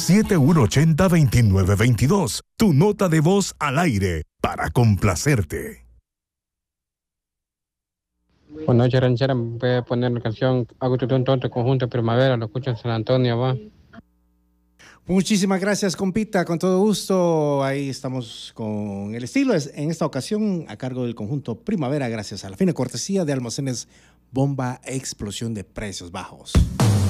7180-2922. Tu nota de voz al aire para complacerte. Buenas noches, ranchera. Voy a poner la canción Hago tu tonto conjunto Primavera. Lo escucho en San Antonio, va. Muchísimas gracias, compita, con todo gusto. Ahí estamos con el estilo, en esta ocasión a cargo del conjunto Primavera, gracias a la fina cortesía de Almacenes Bomba, explosión de precios bajos.